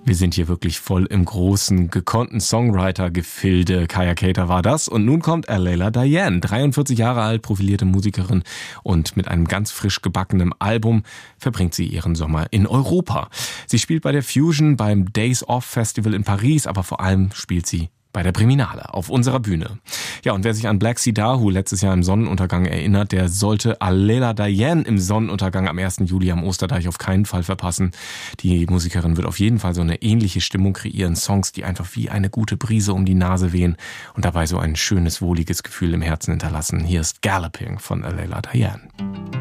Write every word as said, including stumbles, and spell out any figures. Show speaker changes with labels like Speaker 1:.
Speaker 1: Wir sind hier wirklich voll im großen, gekonnten Songwriter-Gefilde. Kaya Cater war das. Und nun kommt Alayla Diane, dreiundvierzig Jahre alt, profilierte Musikerin. Und mit einem ganz frisch gebackenen Album verbringt sie ihren Sommer in Europa. Sie spielt bei der Fusion, beim Days Off Festival in Paris, aber vor allem spielt sie bei der Priminale auf unserer Bühne. Ja, und wer sich an Black Sea Dahu letztes Jahr im Sonnenuntergang erinnert, der sollte Alayla Diane im Sonnenuntergang am ersten Juli am Osterdeich auf keinen Fall verpassen. Die Musikerin wird auf jeden Fall so eine ähnliche Stimmung kreieren, Songs, die einfach wie eine gute Brise um die Nase wehen und dabei so ein schönes, wohliges Gefühl im Herzen hinterlassen. Hier ist Galloping von Alayla Diane.